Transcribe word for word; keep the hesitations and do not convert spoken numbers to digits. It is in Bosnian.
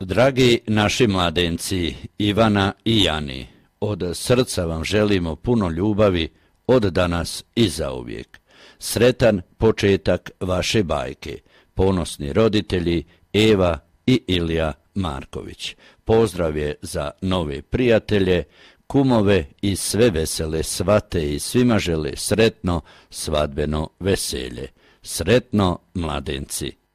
Dragi naši mladenci, Ivana i Jani, od srca vam želimo puno ljubavi od danas i zauvijek. Sretan početak vaše bajke. Ponosni roditelji Eva i Ilija Marković. Pozdrav je za nove prijatelje, kumove i sve vesele svate i svima žele sretno svadbeno veselje. Sretno, mladenci!